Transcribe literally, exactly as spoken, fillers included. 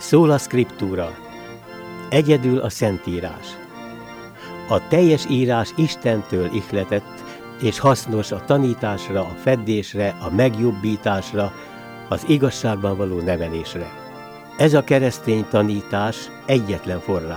Sola Scriptura. Egyedül a Szentírás. A teljes írás Istentől ihletett, és hasznos a tanításra, a feddésre, a megjobbításra, az igazságban való nevelésre. Ez a keresztény tanítás egyetlen forrás.